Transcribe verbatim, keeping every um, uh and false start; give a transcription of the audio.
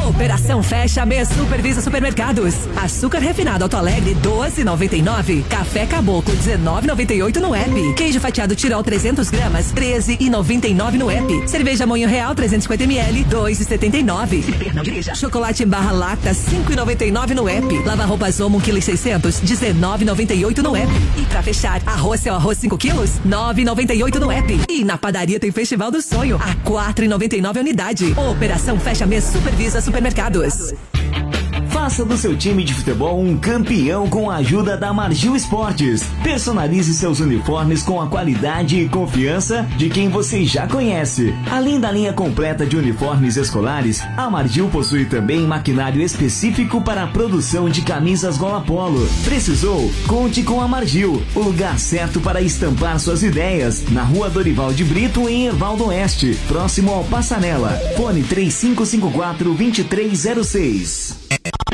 Operação Fecha Mês Supervisa Supermercados. Açúcar refinado Alto Alegre doze e noventa e nove. Café Caboclo dezenove e noventa e oito no app. Queijo fatiado Tirol trezentos gramas treze e noventa e nove no app. Cerveja Moinho Real trezentos e cinquenta mililitros dois e setenta e nove. Chocolate em barra Lacta cinco e noventa e nove no app. Lava roupas Omo um quilo e seiscentos dezenove e noventa e oito no app. E pra fechar, arroz seu arroz cinco quilos nove e noventa e oito no app. E na padaria tem Festival do Sonho a quatro e noventa e nove a unidade. Operação Fecha Mês Supervisa Supermercados. Faça do seu time de futebol um campeão com a ajuda da Margil Esportes. Personalize seus uniformes com a qualidade e confiança de quem você já conhece. Além da linha completa de uniformes escolares, a Margil possui também maquinário específico para a produção de camisas gola polo. Precisou? Conte com a Margil, o lugar certo para estampar suas ideias. Na Rua Dorival de Brito, em Ervaldo Oeste, próximo ao Passanela. Fone três cinco cinco quatro dois três zero seis.